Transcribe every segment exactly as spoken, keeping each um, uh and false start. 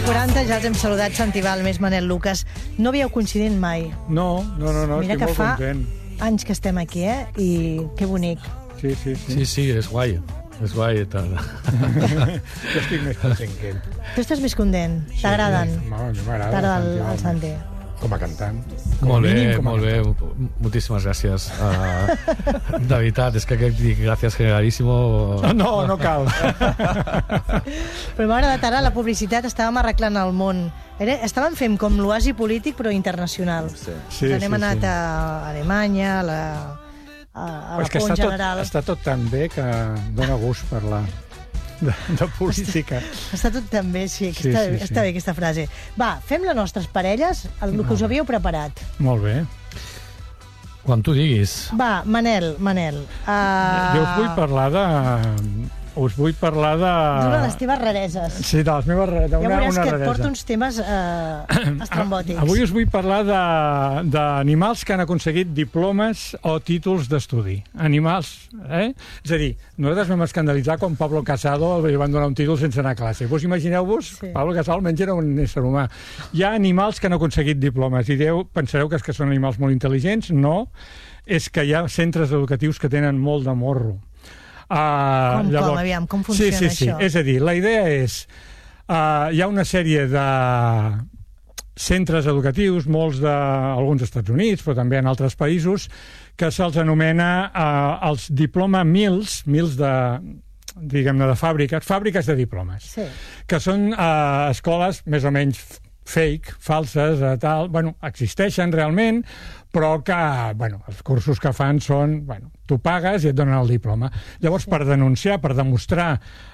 quaranta, ja els hem saludat, Santi Balmes, Manel Lucas. No havíeu coincidit mai. No, no, no, no Mira estic que molt fa content. anys que estem aquí, eh? I que bonic. Sí, sí, sí. Sí, sí, és guai. És guai. Jo estic més content que ell. Tu estàs més content? T'agraden? No, a mi m'agrada. T'agrada el, Santi el Balmes. Santi? Com a cantant. Com a Molt bé, mínim, com a molt bé. cantant. Moltíssimes gràcies. Uh, de veritat, és que aquest dic gràcies generalíssimo... No, no cal. Però m'ha agradat ara la publicitat, estàvem arreglant el món. Era, estàvem fent com l'oasi polític, però internacional. Sí. Sí, Ens n'hem sí, anat sí. a Alemanya, a la, a, a la És que Pont està tot, General. està tot tan bé que dóna gust parlar de, de política. Està tot tan bé, sí, que Sí, està, sí, sí. està bé aquesta frase. Va, fem les nostres parelles, el que us havíeu preparat. Molt bé. Quan tu diguis. Va, Manel, Manel. Uh... Jo us vull parlar de... Us vull parlar de... D'una de les teves rareses. Sí, de les meves rareses. Ja veuràs una que et raresa. porto uns temes eh, estrambòtics. Avui us vull parlar de- d'animals que han aconseguit diplomes o títols d'estudi. Animals, eh? És a dir, nosaltres vam escandalitzar quan Pablo Casado li van donar un títol sense anar a classe. Vos imagineu-vos? Sí. Pablo Casado almenys era un ésser humà. Hi ha animals que han aconseguit diplomes i dieu, pensareu que és que són animals molt intel·ligents? No, és que hi ha centres educatius que tenen molt de morro. Uh, Com, com, aviam, com funciona sí, sí, sí. això? És a dir, la idea és... Uh, hi ha una sèrie de centres educatius, molts de, alguns als Estats Units, però també en altres països, que se'ls anomena uh, els diploma mills, mills de, diguem-ne, de fàbriques, fàbriques de diplomes, Sí. que són uh, escoles més o menys fake, falses, uh, tal, bueno, existeixen realment, però que, bueno, els cursos que fan són, bueno, tu pagues i et donen el diploma. Llavors, per denunciar, per demostrar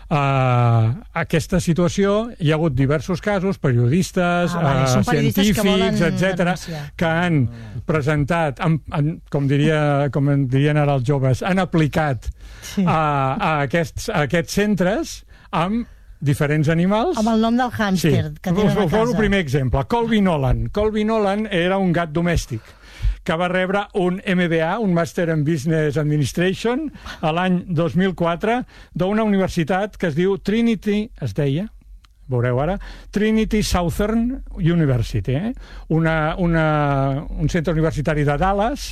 uh, aquesta situació, hi ha hagut diversos casos, periodistes, Ah, vale, uh, són periodistes que científics, volen etcètera, denunciar. que han presentat, han, han, com, diria, com en dirien ara els joves, han aplicat Sí. a, a, aquests, a aquests centres amb diferents animals. Amb el nom del hàmster que tenen us, a us dono casa. el primer exemple. Colby Nolan. Colby Nolan era un gat domèstic que va rebre un M B A, un Master in Business Administration, a l'any dos mil quatre, d'una universitat que es diu Trinity, es deia, veureu ara, Trinity Southern University, eh? una, una, un centre universitari de Dallas.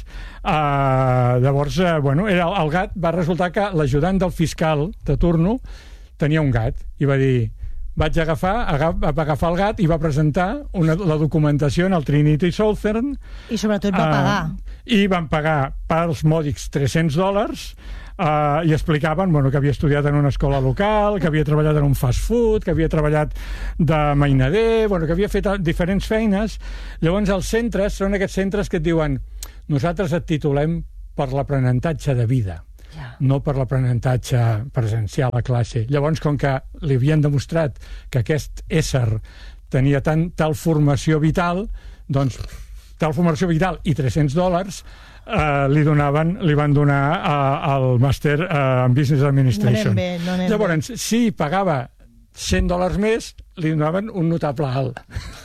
Uh, llavors, uh, bueno, era, el gat va resultar que l'ajudant del fiscal de turno tenia un gat i va dir, vaig agafar, agaf, va agafar el gat i va presentar una, la documentació en el Trinity Southern. I sobretot va pagar. Uh, I van pagar pels mòdics tres-cents dòlars uh, i explicaven, bueno, que havia estudiat en una escola local, que havia treballat en un fast food, que havia treballat de mainader, bueno, que havia fet diferents feines. Llavors els centres són aquests centres que et diuen, nosaltres et titulem per l'aprenentatge de vida, Ja. no per l'aprenentatge presencial a classe. Llavors, com que li havien demostrat que aquest ésser tenia tant, tal formació vital, doncs tal formació vital i tres-cents dòlars eh, li donaven, li van donar eh, el màster eh, en Business Administration. No anem bé, no anem Llavors, si pagava cent dòlars més, li donaven un notable alt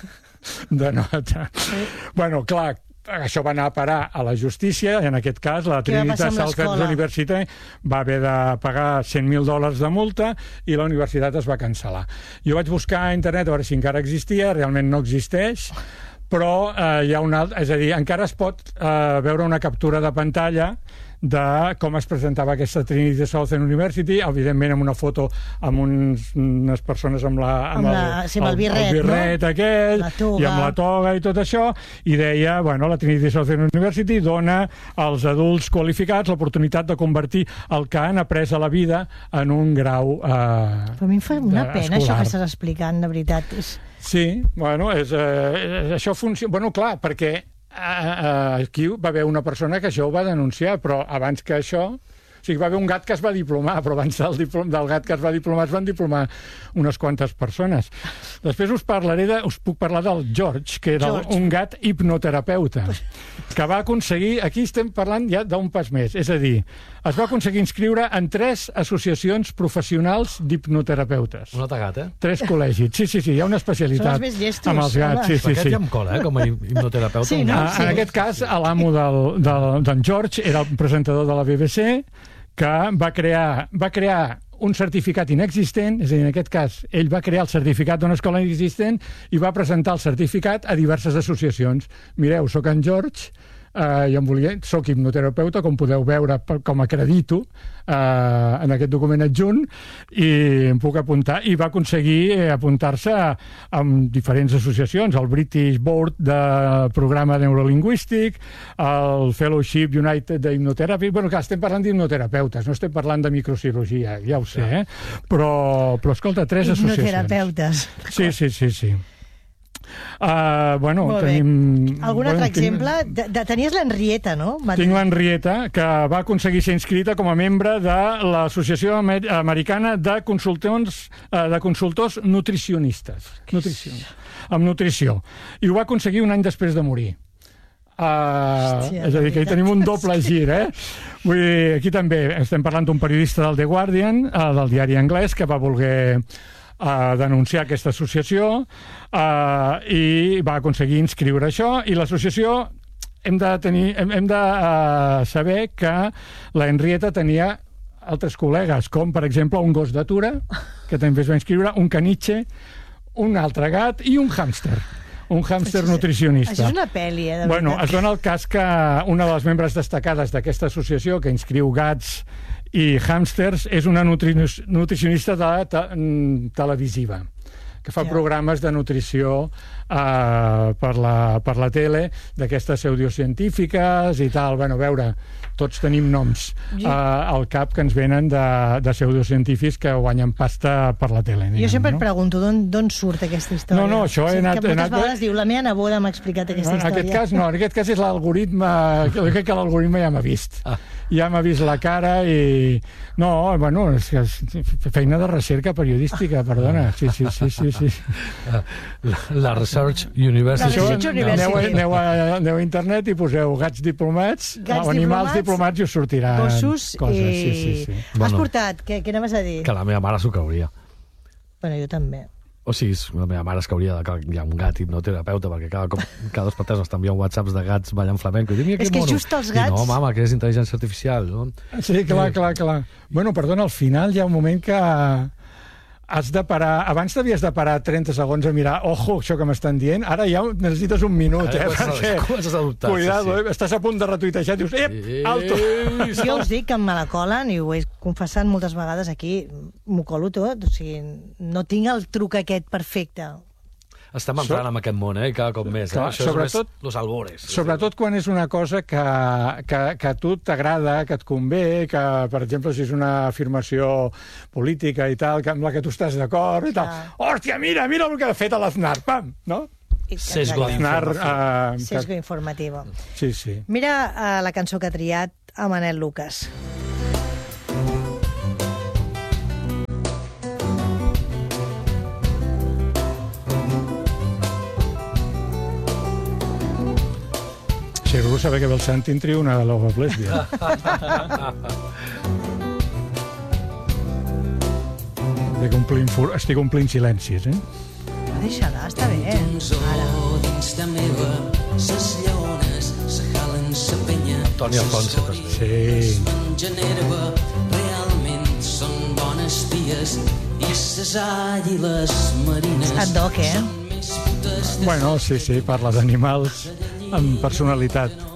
de nota. Bueno, clar, això va anar a parar a la justícia, en aquest cas la Què va Trinity passar amb Southern l'escola? University va haver de pagar cent mil dòlars de multa i la universitat es va cancel·lar. Jo vaig buscar a internet a veure si encara existia, realment no existeix, però eh, hi ha un alt, és a dir, encara es pot eh, veure una captura de pantalla de com es presentava aquesta Trinity Southern University, evidentment amb una foto amb uns, unes persones amb, la, amb, Amb la- sí, amb el birret, el birret no? aquell, La toga. i amb la toga i tot això, i deia, bueno, la Trinity Southern University dona als adults qualificats l'oportunitat de convertir el que han après a la vida en un grau eh, Però a mi em fa una de- pena això escolar. que estàs explicant, de veritat. És... Sí, bueno, és, eh, això funciona... Bueno, clar, perquè eh, aquí va haver una persona que això ho va denunciar, però abans que això... O sigui, va haver un gat que es va diplomar, però abans del, diplom, del gat que es va diplomar es van diplomar unes quantes persones. Després us parlaré de, us puc parlar del George, que era George. un gat hipnoterapeuta, que va aconseguir... Aquí estem parlant ja d'un pas més, és a dir, es va aconseguir inscriure en tres associacions professionals d'hipnoterapeutes. Un altre gat, eh? Tres col·legis. Sí, sí, sí, hi ha una especialitat Són els més llestos, amb els gats. home. Sí, Però sí, aquest sí. ja em cola, eh? Com a hipnoterapeuta. Sí, un no? gat. Ah, en aquest cas, l'amo del, del, d'en George era el presentador de la B B C, que va crear, va crear un certificat inexistent, és a dir, en aquest cas, ell va crear el certificat d'una escola inexistent i va presentar el certificat a diverses associacions. Mireu, soc en George, Uh, jo em volia, soc hipnoterapeuta, com podeu veure, com acredito uh, en aquest document adjunt, i em puc apuntar, i va aconseguir eh, apuntar-se a, a diferents associacions, el British Board de Programa Neurolingüístic, el Fellowship United d'Hipnoterapia. Bueno, clar, estem parlant d'hipnoterapeutes, no estem parlant de microcirurgia, ja ho sé, eh? però, però escolta, tres associacions. Hipnoterapeutes. Sí, sí, sí, sí. Uh, bueno, tenim... Algun bueno, altre tinc... exemple? De, de, tenies l'Henrietta, no? Tinc l'Henrietta, que va aconseguir ser inscrita com a membre de l'Associació Amer Americana de Consultors, uh, de Consultors Nutricionistes. Nutrició. Amb nutrició. I ho va aconseguir un any després de morir. Uh, Hòstia, és a dir, que hi tenim un doble gir, eh? Vull dir, aquí també estem parlant d'un periodista del The Guardian, uh, del diari anglès, que va voler a denunciar aquesta associació uh, i va aconseguir inscriure això, i l'associació hem de, tenir, hem, hem de uh, saber que la Henrietta tenia altres col·legues, com per exemple un gos d'atura, que també es va inscriure, un caniche, un altre gat i un hàmster. Un hàmster nutricionista. Això és una pel·li, eh? De bueno, veritat. es dona el cas que una de les membres destacades d'aquesta associació, que inscriu gats i hàmsters, és una nutri nutricionista de te televisiva, que fa ja. programes de nutrició uh, per, la, per la tele, d'aquestes pseudocientífiques i tal. Bueno, a veure, tots tenim noms uh, al cap que ens venen de, de pseudocientífics que guanyen pasta per la tele. Diguem, jo sempre no? et pregunto d'on surt aquesta història. No, no, això he anat... Que moltes he anat... vegades diu, la meva neboda m'ha explicat aquesta no, en història. Aquest cas, no, en aquest cas és l'algoritme, jo crec que l'algoritme ja m'ha vist. Ah. Ja m'ha vist la cara i... No, bueno, és, és feina de recerca periodística, perdona. Sí, sí, sí, sí. sí. La, la Research University. La Research University. Aneu, aneu, a, aneu a internet i poseu gats diplomats, gats o animals diplomats, diplomats i us sortiran gossos coses. I... Sí, sí, sí. Has bueno, portat? Què, què anaves a dir? Que la meva mare s'ho cauria. Bueno, jo també. O sigui, la meva mare es cauria de que hi ha un gat hipnoterapeuta, perquè cada, com, cada dos per tres t'envien whatsapps de gats ballant flamenco. I diu, és que mono. just els gats... I no, mama, que és intel·ligència artificial, no? Sí, clar, clar, clar. Bueno, perdona, al final hi ha un moment que has de parar... Abans t'havies de parar trenta segons a mirar, ojo, això que m'estan dient, ara ja necessites un minut, eh? Perquè, comences a dubtar. Cuidado, sí, sí. eh? Estàs a punt de retuitejar, dius, ep, alto! Jo us dic que em me la colen, i ho he confessat moltes vegades aquí, m'ho colo tot, o sigui, no tinc el truc aquest perfecte. Estem entrant so... en aquest món, eh? Cada cop més. Clar, eh? Això sobretot, és més los albores. Sobretot quan és una cosa que, que, que a tu t'agrada, que et convé, que, per exemple, si és una afirmació política i tal, que amb la que tu estàs d'acord i tal. Ah. Hòstia, mira, mira el que ha fet a l'Aznar, pam, no? Sesgo informatiu. Uh, Sesgo informatiu. Sí, sí. Mira uh, la cançó que ha triat a Manel Lucas. Si algú sabe que ve el Santi, en trio una de l'Ova Blesbia. estic, omplint, estic omplint silencis, eh? Deixa-la, està bé. Ara. Dins de meva, ses lleones, se jalen, se penya... Toni Alfonso, també. Sí. Generva, realment són bones ties, i ses àguiles marines... Et doc, eh? Bueno, sí, sí, parla d'animals amb personalitat.